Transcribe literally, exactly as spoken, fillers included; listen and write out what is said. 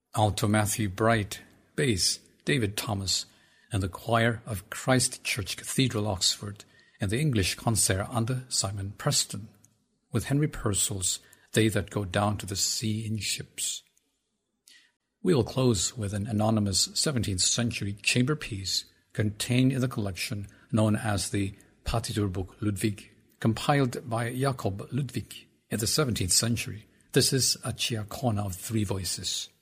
Alto Matthew Bright, bass David Thomas, and the choir of Christ Church Cathedral, Oxford, and the English concert under Simon Preston, with Henry Purcell's They That Go Down to the Sea in Ships. We will close with an anonymous seventeenth century chamber piece contained in the collection known as the Partiturbuk Ludwig, compiled by Jakob Ludwig in the seventeenth century. This is a Ciacona of three voices.